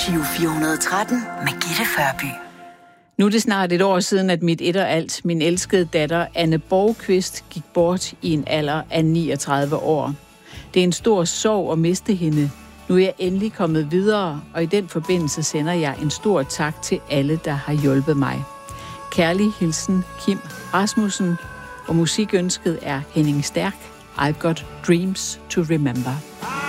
Giro 413 med Gitte Førby. Nu er det snart et år siden, at mit et og alt, min elskede datter Anne Borgqvist, gik bort i en alder af 39 år. Det er en stor sorg at miste hende. Nu er jeg endelig kommet videre, og i den forbindelse sender jeg en stor tak til alle, der har hjulpet mig. Kærlig hilsen Kim Rasmussen, og musikønsket er Henning Stærk. I've got dreams to remember.